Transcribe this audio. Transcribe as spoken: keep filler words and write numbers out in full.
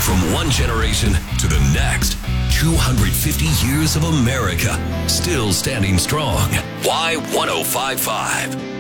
From one generation to the next, two hundred fifty years of America, still standing strong. Y ten fifty-five.